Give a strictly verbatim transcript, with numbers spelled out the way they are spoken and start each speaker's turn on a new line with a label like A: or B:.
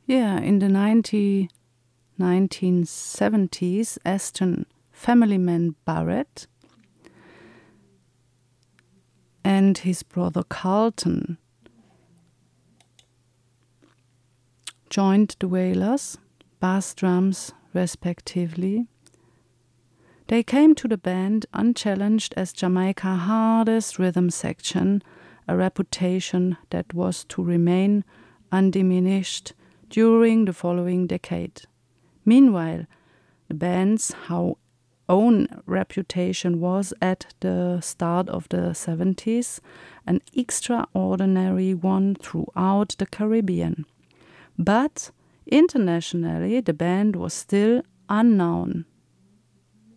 A: Yeah, in the ninety, nineteen seventies, Aston family man Barrett and his brother Carlton joined the Wailers, bass drums respectively. They came to the band unchallenged as Jamaica's hardest rhythm section, a reputation that was to remain undiminished during the following decade. Meanwhile, the band's how own reputation was at the start of the seventies an extraordinary one throughout the Caribbean. But internationally, the band was still unknown.